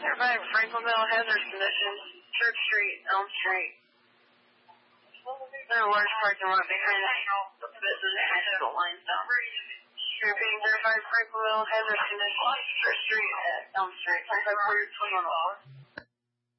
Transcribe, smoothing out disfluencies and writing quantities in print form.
Everybody, Franklin hazard condition, Church Street, Elm Street. There are large parking lot behind the business and limestone. You're being verified Franklin hazard condition, Church Street, Elm Street, 25 4 21